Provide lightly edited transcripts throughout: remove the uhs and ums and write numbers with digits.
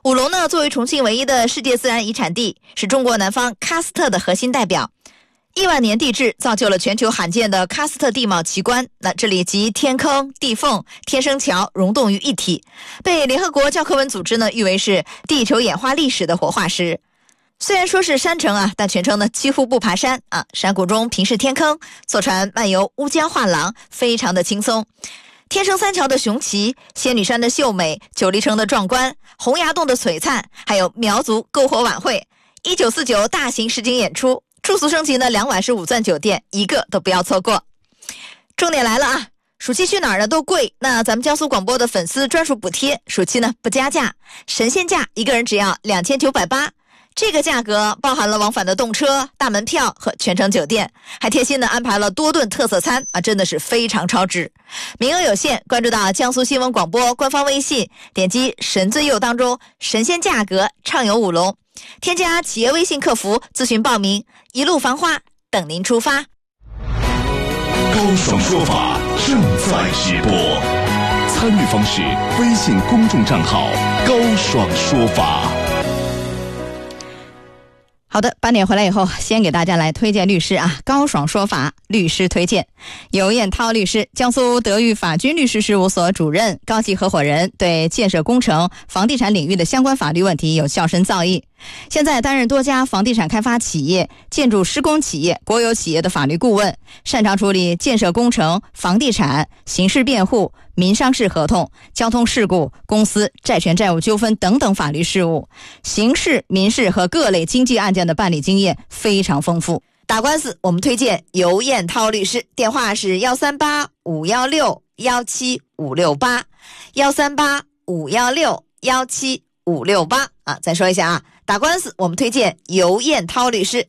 武隆呢，作为重庆唯一的世界自然遗产地，是中国南方喀斯特的核心代表。亿万年地质造就了全球罕见的喀斯特地貌奇观。那这里集天坑、地缝、天生桥溶洞于一体，被联合国教科文组织呢誉为是地球演化历史的活化石。虽然说是山城啊，但全程呢几乎不爬山啊，山谷中平视天坑，坐船漫游乌江画廊，非常的轻松。天生三桥的雄奇，仙女山的秀美，九黎城的壮观，洪崖洞的璀璨，还有苗族篝火晚会，1949大型实景演出，住宿升级呢2晚是5钻酒店，一个都不要错过。重点来了啊，暑期去哪儿呢都贵，那咱们江苏广播的粉丝专属补贴，暑期呢不加价，神仙价，一个人只要2980。这个价格包含了往返的动车、大门票和全程酒店，还贴心的安排了多顿特色餐啊，真的是非常超值。名额有限，关注到江苏新闻广播官方微信，点击神最右当中神仙价格畅游武隆，添加企业微信客服咨询报名，一路繁花等您出发。 高爽说法正在直播，参与方式微信公众账号高爽说法。 好的，8点回来以后，先给大家来推荐律师啊，高爽说法律师推荐。尤彦涛律师，江苏德裕法军律师事务所主任、高级合伙人，对建设工程、房地产领域的相关法律问题有较深造诣。现在担任多家房地产开发企业、建筑施工企业、国有企业的法律顾问，擅长处理建设工程、房地产、刑事辩护、民商事合同、交通事故、公司债权债务纠纷等等法律事务，刑事、民事和各类经济案件的办理经验非常丰富。打官司我们推荐尤彦涛律师，电话是1385165161758，138516568啊，再说一下啊，打官司我们推荐尤彦涛律师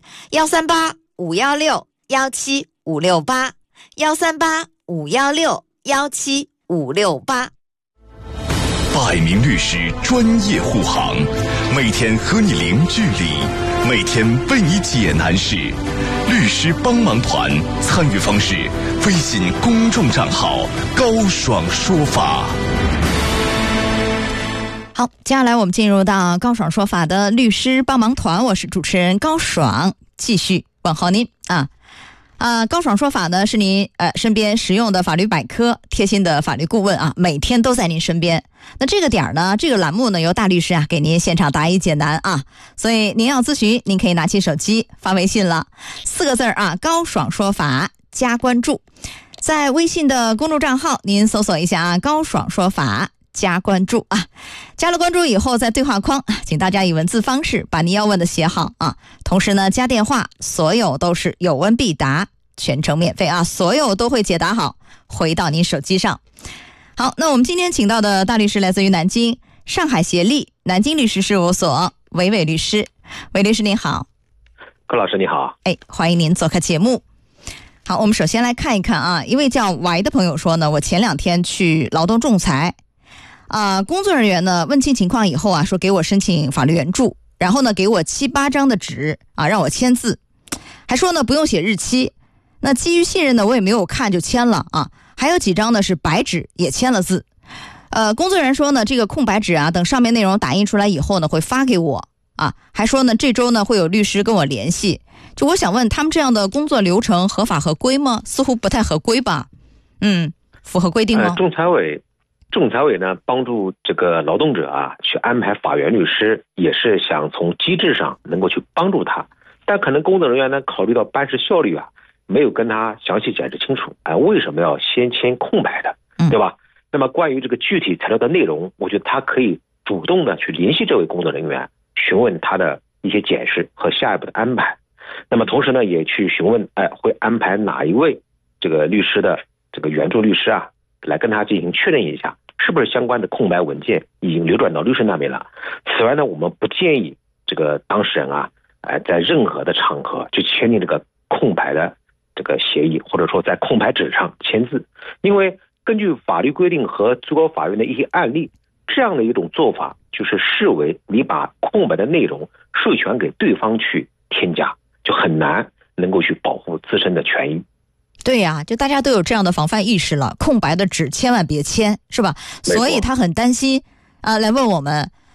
，13851617568，13851617568。 百名律师专业护航，每天和你零距离，每天为你解难事。律师帮忙团参与方式：微信公众账号高爽说法。 好，接下来我们进入到高爽说法的律师帮忙团，我是主持人高爽，继续问候您啊。高爽说法呢是您身边实用的法律百科，贴心的法律顾问啊，每天都在您身边。那这个点呢，这个栏目呢由大律师啊给您现场答疑解难啊，所以您要咨询，您可以拿起手机发微信了，4个字啊，高爽说法加关注，在微信的公众账号您搜索一下啊，高爽说法加关注啊，加了关注以后，在对话框，请大家以文字方式把您要问的写好啊。同时呢，加电话，所有都是有问必答，全程免费啊，所有都会解答好，回到您手机上。好，那我们今天请到的大律师来自于南京上海协力南京律师事务所韦伟律师。韦律师您好。 高老师你好。 欢迎您做客节目。好，我们首先来看一看啊，一位叫 Y 的朋友说呢，我前2天去劳动仲裁工作人员呢问清情况以后啊，说给我申请法律援助，然后呢给我7、8张的纸啊，让我签字，还说呢不用写日期。那基于信任呢，我也没有看就签了啊。还有几张呢是白纸，也签了字。工作人员说呢，这个空白纸啊，等上面内容打印出来以后呢，会发给我啊。还说呢，这周呢会有律师跟我联系。就我想问，他们这样的工作流程合法合规吗？似乎不太合规吧？符合规定吗？ 仲裁委呢，帮助这个劳动者啊去安排法援律师，也是想从机制上能够去帮助他，但可能工作人员呢考虑到办事效率啊，没有跟他详细解释清楚，为什么要先签空白的，对吧？那么关于这个具体材料的内容，我觉得他可以主动的去联系这位工作人员，询问他的一些解释和下一步的安排。那么同时呢，也去询问，会安排哪一位这个律师的这个援助律师啊，来跟他进行确认一下，是不是相关的空白文件已经流转到律师那边了。此外呢，我们不建议这个当事人啊，在任何的场合就签订这个空白的这个协议，或者说在空白纸上签字，因为根据法律规定和最高法院的一些案例，这样的一种做法就是视为你把空白的内容授权给对方去添加，就很难能够去保护自身的权益。 对呀，就大家都有这样的防范意识了，空白的纸千万别签，是吧？所以他很担心来问我们